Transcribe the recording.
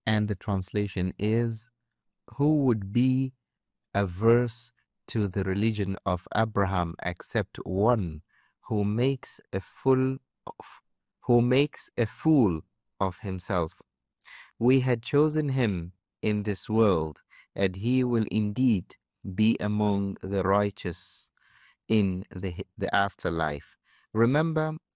And the translation is, who would be averse to the religion of Abraham except one who makes a fool of himself? We had chosen him in this world, and he will indeed be among the righteous in the afterlife. Remember